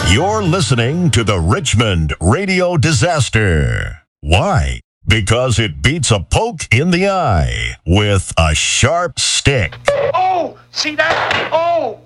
You're listening to the Richmond Radio Disaster. Why? Because it beats a poke in the eye with a sharp stick. Oh, see that? Oh!